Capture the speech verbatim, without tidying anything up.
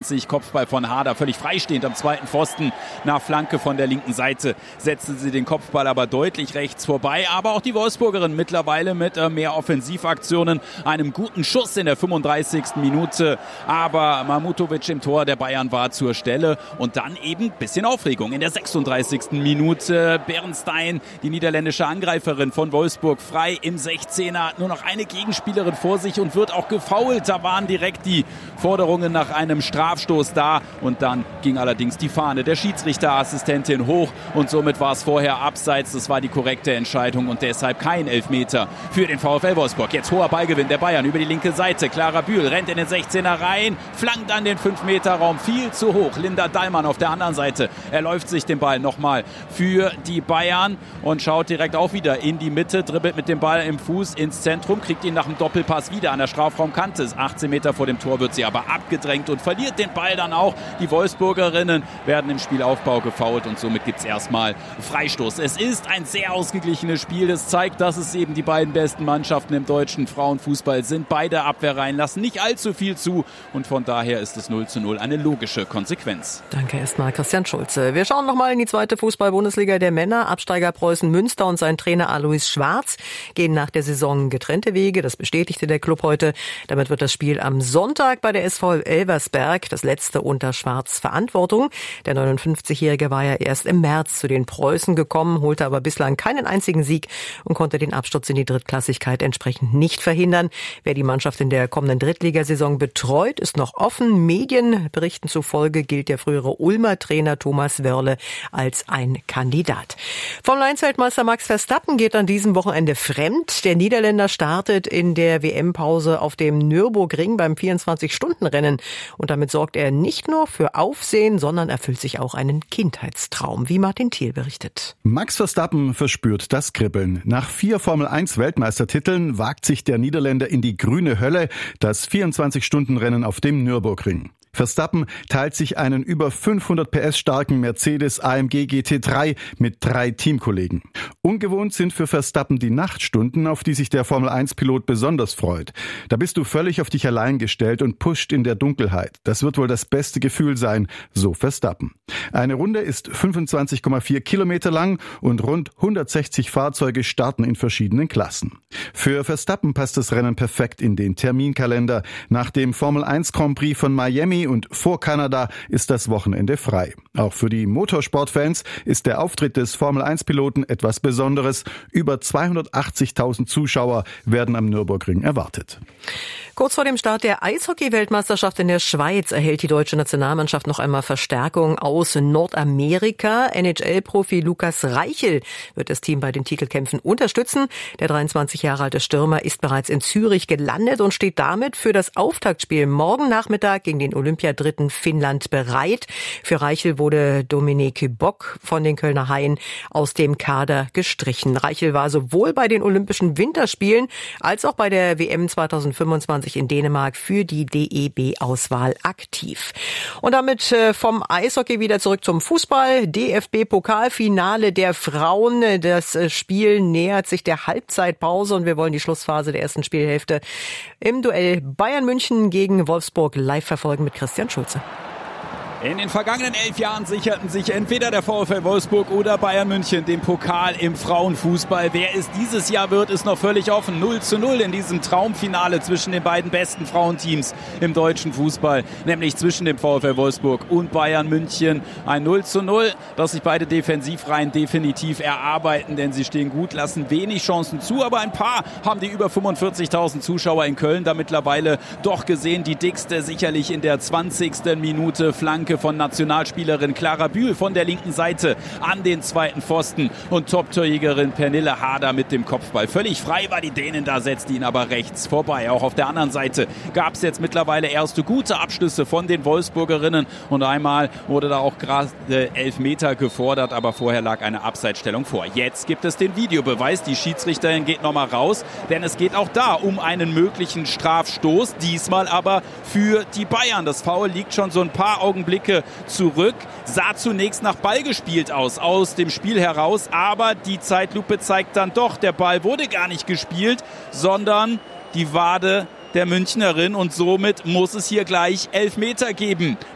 einundzwanzig. Kopfball von Harder, völlig freistehend am zweiten Pfosten. Nach Flanke von der linken Seite setzte sie den Kopfball aber deutlich rechts vorbei. Aber auch die Wolfsburgerin mittlerweile mit äh, mehr Offensivaktionen. Einem guten Schuss in der fünfunddreißigsten Minute. Aber Mahmutovic im Tor der Bayern war zur Stelle. Und dann eben ein bisschen Aufregung in der sechsunddreißigsten Minute. Bernstein, die niederländische Angreiferin von Wolfsburg, frei im sechzehner. Nur noch eine Gegenspielerin vor sich und wird auch gefoult. Da waren direkt die Forderungen nach einem Strafstoß da. Und dann ging allerdings die Fahne der Schiedsrichterassistentin hoch. Und somit war es vorher abseits. Das war die korrekte Entscheidung und deshalb kein Elfmeter für den VfL Wolfsburg. Jetzt hoher Ballgewinn der Bayern über die linke Seite. Clara Bühl rennt in den sechzehner rein, flankt an den fünf Meter Raum viel zu hoch. Linda Dallmann auf der anderen Seite. Er läuft sich den Ball nochmal für die Bayern und schaut direkt auch wieder in die Mitte, dribbelt mit dem Ball im Fuß ins Zentrum, kriegt ihn nach dem Doppelpass wieder an der Strafraumkante. achtzehn Meter vor dem Tor wird sie aber abgedrängt und verliert den Ball dann auch. Die Wolfsburgerinnen werden im Spielaufbau gefoult und somit gibt es erstmal Freistoß. Es ist ein sehr ausgeglichenes Spiel. Das zeigt, dass es eben die beiden besten Mannschaften im deutschen Frauenfußball sind. Beide Abwehrreihen lassen nicht allzu viel zu und von daher ist es null zu null eine logische Konsequenz. Danke erstmal Christian Schulze. Wir schauen nochmal in die zweite Fußball-Bundesliga der Männer. Absteiger Preußen Münster und sein Trainer Alois Schwarz gehen nach der Saison getrennte Wege. Das bestätigte der Club heute. Damit wird das Spiel am Sonntag bei der S V Elversberg, das letzte unter Schwarz, Verantwortung. Der neunundfünfzigjährige war ja erst im März zu den Preußen gekommen, holte aber bislang keinen einzigen Sieg und konnte den Absturz in die Drittklassigkeit entsprechend nicht verhindern. Wer die Mannschaft in der kommenden Drittligasaison betreut, ist noch offen. Medienberichten zufolge gilt der frühere Ulmer Trainer Thomas Wörle als ein Kandidat. Formel eins Weltmeister Max Verstappen geht an diesem Wochenende fremd. Der Niederländer startet in der W M-Pause auf dem Nürburgring beim vierundzwanzig-Stunden-Rennen. Und damit sorgt er nicht nur für Aufsehen, sondern erfüllt sich auch einen Kindheitstraum, wie Martin Thiel berichtet. Max Verstappen verspürt das Kribbeln. Nach vier Formel eins Weltmeistertiteln wagt sich der Niederländer in die grüne Hölle, das vierundzwanzig-Stunden-Rennen auf dem Nürburgring. Verstappen teilt sich einen über fünfhundert P S starken Mercedes A M G G T drei mit drei Teamkollegen. Ungewohnt sind für Verstappen die Nachtstunden, auf die sich der Formel eins Pilot besonders freut. Da bist du völlig auf dich allein gestellt und pusht in der Dunkelheit. Das wird wohl das beste Gefühl sein, so Verstappen. Eine Runde ist fünfundzwanzig Komma vier Kilometer lang und rund hundertsechzig Fahrzeuge starten in verschiedenen Klassen. Für Verstappen passt das Rennen perfekt in den Terminkalender. Nach dem Formel eins Grand Prix von Miami und vor Kanada ist das Wochenende frei. Auch für die Motorsportfans ist der Auftritt des Formel eins Piloten etwas Besonderes. Über zweihundertachtzigtausend Zuschauer werden am Nürburgring erwartet. Kurz vor dem Start der Eishockey-Weltmeisterschaft in der Schweiz erhält die deutsche Nationalmannschaft noch einmal Verstärkung aus Nordamerika. N H L-Profi Lukas Reichel wird das Team bei den Titelkämpfen unterstützen. Der dreiundzwanzig Jahre alte Stürmer ist bereits in Zürich gelandet und steht damit für das Auftaktspiel morgen Nachmittag gegen den Olympiadritten Finnland bereit. Für Reichel wurde Dominik Bock von den Kölner Haien aus dem Kader gestrichen. Reichel war sowohl bei den Olympischen Winterspielen als auch bei der W M zweitausendfünfundzwanzig in Dänemark für die D E B-Auswahl aktiv. Und damit vom Eishockey wieder zurück zum Fußball. D F B-Pokalfinale der Frauen. Das Spiel nähert sich der Halbzeitpause und wir wollen die Schlussphase der ersten Spielhälfte im Duell Bayern München gegen Wolfsburg live verfolgen mit Christian Schulze. In den vergangenen elf Jahren sicherten sich entweder der VfL Wolfsburg oder Bayern München den Pokal im Frauenfußball. Wer es dieses Jahr wird, ist noch völlig offen. null zu null in diesem Traumfinale zwischen den beiden besten Frauenteams im deutschen Fußball, nämlich zwischen dem VfL Wolfsburg und Bayern München. Ein null zu null, das sich beide Defensivreihen definitiv erarbeiten, denn sie stehen gut, lassen wenig Chancen zu, aber ein paar haben die über fünfundvierzigtausend Zuschauer in Köln da mittlerweile doch gesehen. Die dickste sicherlich in der zwanzigsten Minute, Flanke von Nationalspielerin Clara Bühl von der linken Seite an den zweiten Pfosten und Top-Torjägerin Pernille Harder mit dem Kopfball. Völlig frei war die Dänen, da setzt ihn aber rechts vorbei. Auch auf der anderen Seite gab es jetzt mittlerweile erste gute Abschlüsse von den Wolfsburgerinnen und einmal wurde da auch gerade Elfmeter gefordert, aber vorher lag eine Abseitsstellung vor. Jetzt gibt es den Videobeweis. Die Schiedsrichterin geht nochmal raus, denn es geht auch da um einen möglichen Strafstoß, diesmal aber für die Bayern. Das Foul liegt schon so ein paar Augenblicke zurück, sah zunächst nach Ball gespielt aus, aus dem Spiel heraus, aber die Zeitlupe zeigt dann doch, der Ball wurde gar nicht gespielt, sondern die Wade der Münchnerin und somit muss es hier gleich Elfmeter geben